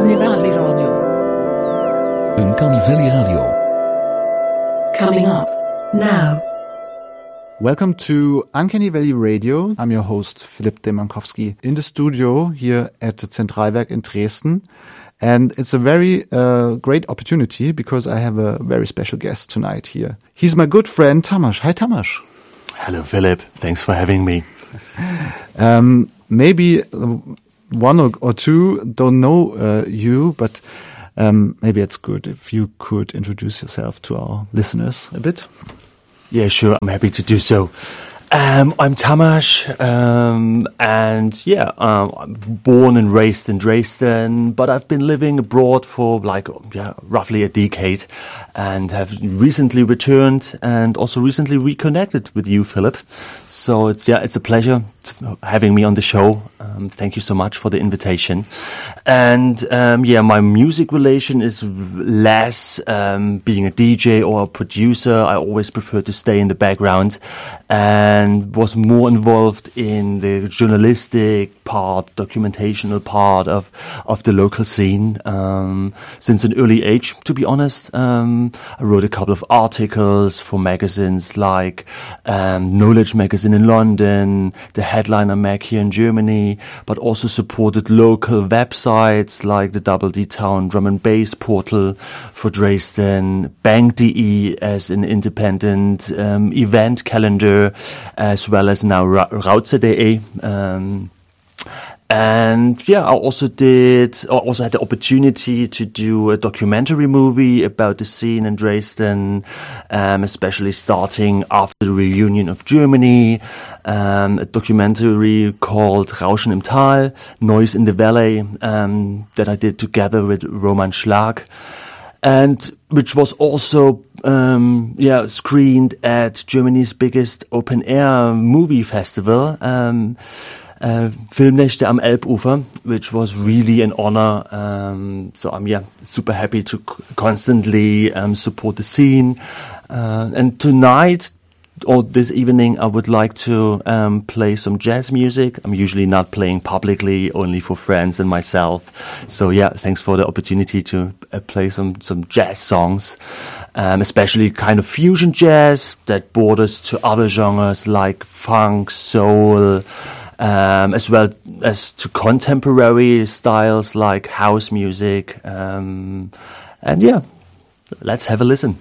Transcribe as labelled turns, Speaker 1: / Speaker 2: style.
Speaker 1: Uncanny Radio.
Speaker 2: Uncanny Radio.
Speaker 1: Coming up now.
Speaker 3: Welcome to Uncanny Valley Radio. I'm your host, Philipp Demankowski, in the studio here at the Zentralwerk in Dresden. And it's a very great opportunity because I have a very special guest tonight here. He's my good friend, Tamas. Hi, Tamas.
Speaker 4: Hello, Philip. Thanks for having me.
Speaker 3: Maybe one or two don't know you, but maybe it's good if you could introduce yourself to our listeners a bit.
Speaker 4: Yeah, sure. I'm happy to do so. I'm Tamas, and I'm born and raised in Dresden, but I've been living abroad for roughly a decade, and have recently returned and also recently reconnected with you, Philip. So it's a pleasure having me on the show. Thank you so much for the invitation. And my music relation is less being a DJ or a producer. I always prefer to stay in the background, and was more involved in the journalistic part, documentational part of the local scene since an early age, to be honest. I wrote a couple of articles for magazines like Knowledge Magazine in London, the Headliner Mag here in Germany, but also supported local websites like the Double D Town Drum and Bass portal for Dresden, Bang.de as an independent event calendar, as well as now Rauze.de. And I also had the opportunity to do a documentary movie about the scene in Dresden, especially starting after the reunion of Germany, a documentary called Rauschen im Tal, Noise in the Valley, that I did together with Roman Schlag, and which was also screened at Germany's biggest open-air movie festival, Filmnächte am Elbufer, which was really an honor. So I'm super happy to constantly support the scene. And tonight, or this evening, I would like to play some jazz music. I'm usually not playing publicly, only for friends and myself. So thanks for the opportunity to play some jazz songs, especially kind of fusion jazz that borders to other genres like funk, soul, as well as to contemporary styles like house music. Let's have a listen.